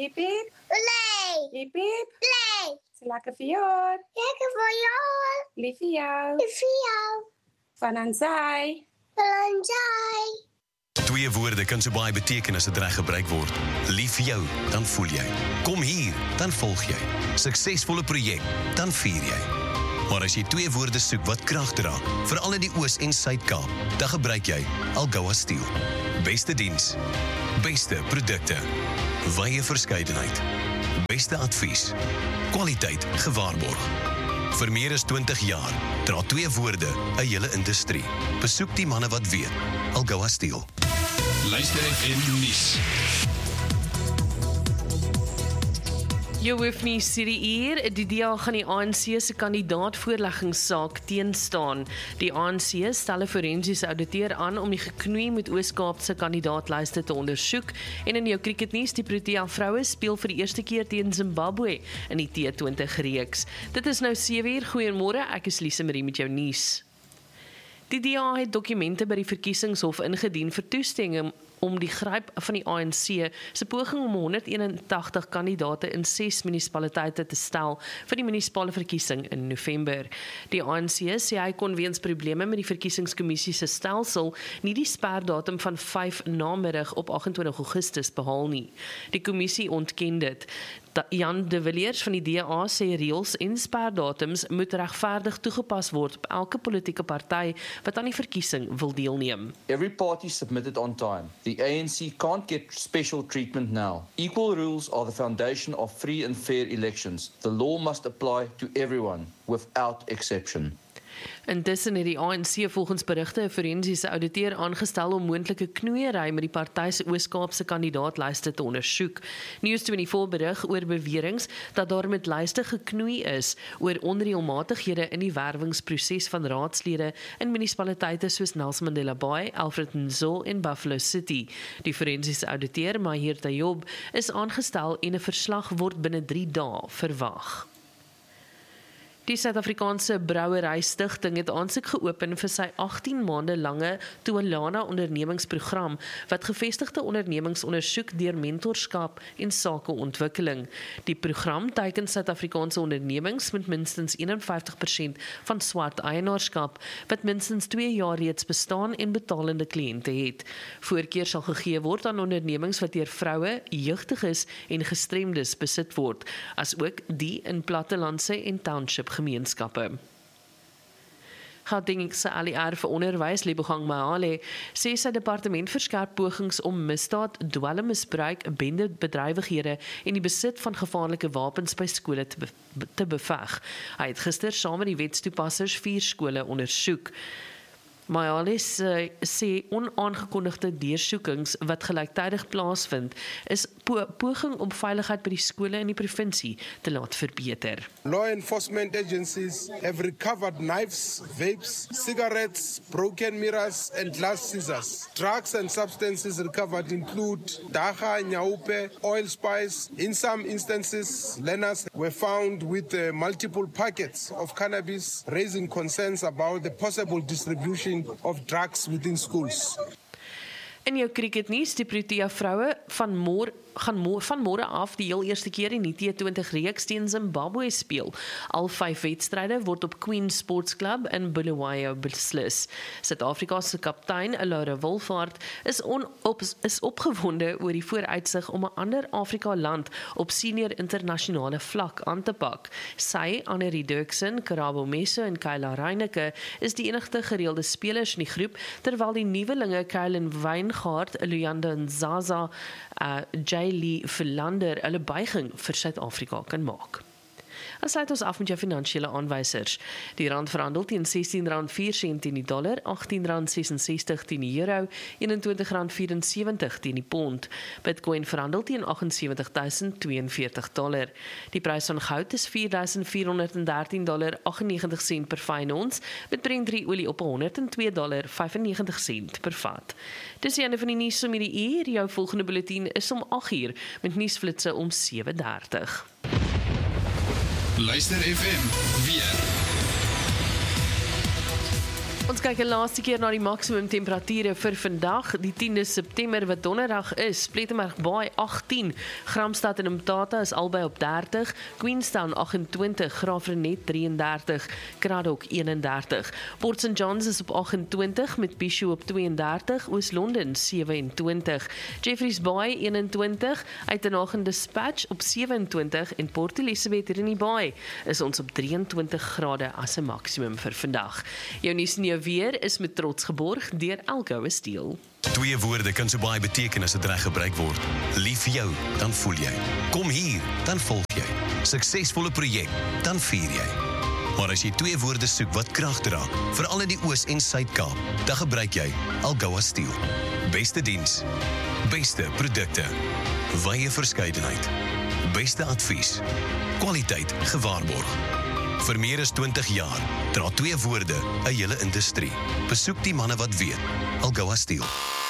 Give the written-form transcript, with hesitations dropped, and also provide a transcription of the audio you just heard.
Piep, piep. Olé. Piep, piep. Olé. Is lekker verjaar. Lekker voor jou. Lief vir jou. Lief vir jou. Van Ansai. Belanjai. Twee woorde kan so baie beteken as dit reg gebruik word. Lief vir jou, dan voel jy. Kom hier, dan volg jy. Suksesvolle projek, dan vier jy. Maar as jy twee woorde soek wat krag dra, veral in die Oos- en Suid-Kaap, dan gebruik jy Algoa Steel. Beste diens, beste produkte, wye verskeidenheid, beste advies, kwaliteit gewaarborg. Vir meer as 20 jaar dra twee woorde 'n hele industrie. Besoek die manne wat weet. Algoa Steel. Luister FM nuus. Jou hoef nie Siri hier, die DA gaan die ANC se kandidaatvoorleggingssaak teenstaan. Die ANC stel 'n forensiese ouditeur aan om die geknoei met Oos-Kaap se kandidaatlyste te ondersoek. En in jou cricketnuus, die Protea vroue speel vir die eerste keer teen Zimbabwe in die T20 reeks. Dit is nou 7:00. Goeiemôre, ek is Lise Marie met jou nuus. Die DA het dokumente by die verkiesingshof ingedien vir toestemming om die gryp van die ANC se poging om 181 kandidaate in 6 munisipaliteite te stel vir die munisipale verkiesing in November. Die ANC sê hy kon weens probleme met die verkiesingskommissie se stelsel nie die sperdatum van 5 namiddag op 28 Augustus behaal nie. Die kommissie ontken dit. Jan de Villiers van die DA sê reëls en sperdatums moet regverdig toegepas word op elke politieke party wat aan die verkiesing wil deelneem. Every party submitted on time. The ANC can't get special treatment now. Equal rules are the foundation of free and fair elections. The law must apply to everyone, without exception. Intussen het die ANC volgens berigte 'n forensiese ouditeur aangestel om moontlike knoeiery met die party se Oos-Kaapse kandidaatlyste te ondersoek. News24 berig oor beweringe dat daar met lyste geknoei is oor onreëlmatighede in die werwingsproses van raadslede in munisipaliteite soos Nelson Mandela Bay, Alfred Nzo en Buffalo City. Die forensiese ouditeur, Mahir Tayob, is aangestel en 'n verslag word binne 3 dae verwag. Die Suid-Afrikaanse Brouwery Stichting het aansoek geopen vir sy 18 maande lange Tualana ondernemingsprogram wat gevestigde ondernemings ondersoek deur mentorskap en sakeontwikkeling. Die program teiken Suid-Afrikaanse ondernemings met minstens 51% van swart eienaarskap wat minstens 2 jaar reeds bestaan en betalende kliënte het. Voorkeur sal gegee word aan ondernemings wat deur vroue, jeugdiges en gestremdes besit word, asook die in plattelandse en township gemeenskappe. Gauteng se ALR vir onderwys, Lebogang Mahale, sê sy departement verskerp pogings om misdaad, dwelmmisbruik, bendebedrywighede en die besit van gevaarlike wapens by skole te beveg. Hy het gister saam met die wetstoepassers 4 skole ondersoek. Mahale sê onaangekondigde deursoekings wat gelyktydig plaasvind is poging om veiligheid by die skole in die provinsie te laat verbeter. Law enforcement agencies have recovered knives, vapes, cigarettes, broken mirrors and glass scissors. Drugs and substances recovered include daga, nyaupe, oil spice. In some instances, learners were found with multiple packets of cannabis, raising concerns about the possible distribution of drugs within schools. In jou cricketnuus, die Protea vroue gaan môre af die heel eerste keer in die T20 reeks teen Zimbabwe speel. Al 5 wedstryde word op Queen Sports Club in Bulawayo beslis. Suid-Afrika se kaptein, Laura Wolvaart, is opgewonde oor die vooruitsig om 'n ander Afrika land op senior internasionale vlak aan te pak. Sy, Annelie Dirksen, Karabo Meso en Kayla Reineke is die enigste gereelde spelers in die groep, terwyl die nuwelinge Kylen Wijngaard, Luyanda Nzaza, Lee Philander hulle buiging vir Suid-Afrika kan maak. Dan sluit ons af met jou finansiële aanwysers. Die rand verhandel teen R16.04 teen die dollar, R18.66 teen die euro, R21.74 teen die pond. Bitcoin verhandel teen $78,042. Die prys van goud is $4.413.98 per fyn ons, met Brent olie op $102.95 per vat. Dis die einde van die nuus om hierdie uur. Jou volgende bulletin is om 8:00 met nuusflitse om 7:30. Luister FM weer. Ons kyk 'n laaste keer na die maksimum temperature vir vandag, die 10de September wat donderdag is. Plettenberg-Baai 18, Gramstad en Mthatha is albei op 30, Queenstown 28, Graafrenet 33, Cradock 31, Port St Johns is op 28 met Bhisho op 32, Oos-London 27, Jeffreys Bay 21, Uitenhage Dispatch op 27 en Port Elizabeth hier in die Baai is ons op 23 grade as 'n maksimum vir vandag. Jou nuus en jou weer is met trots geborg deur Algoa Steel. Twee woorde kan so baie beteken as dit reg gebruik word. Lief vir jou, dan voel jy. Kom hier, dan volg jy. Suksesvolle projek, dan vier jy. Maar as jy twee woorde soek wat krag dra, veral in die Oos- en Suid-Kaap, dan gebruik jy Algoa Steel. Beste diens, beste produkte, wye verskeidenheid, beste advies, kwaliteit gewaarborg. Vir meer as 20 jaar dra twee woorde 'n hele industrie. Besoek die manne wat weet. Algoa Steel.